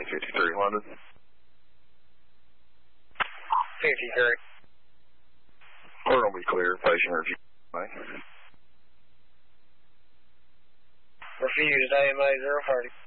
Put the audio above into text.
53 London. 53. We're going to be clear. Patient review. Refused AMA 030.